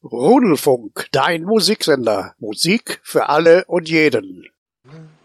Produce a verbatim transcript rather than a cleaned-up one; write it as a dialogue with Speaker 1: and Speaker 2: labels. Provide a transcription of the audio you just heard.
Speaker 1: Rudelfunk, dein Musiksender. Musik für alle und jeden.